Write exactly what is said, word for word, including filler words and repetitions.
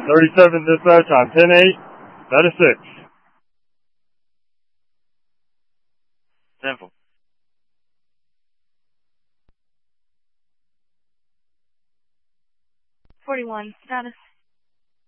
thirty-seven dispatch on ten eight. That is six. Simple. forty-one, status.